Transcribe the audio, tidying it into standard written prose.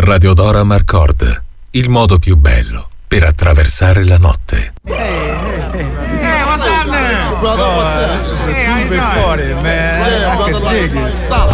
Radiodora Marcord, il modo più bello per attraversare la notte. Hey, what's happening? Brother, what's up? This is a groove party, man. Yeah, I brother, can dig it. Stop.